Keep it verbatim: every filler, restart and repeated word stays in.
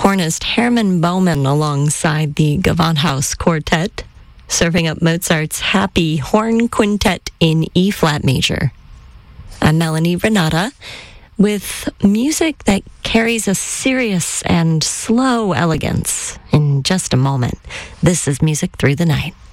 Hornist Hermann Baumann alongside the Gewandhaus Quartet, serving up Mozart's Happy Horn Quintet in E-flat major. I'm Melanie Renata with music that carries a serious and slow elegance. In just a moment, this is Music Through the Night.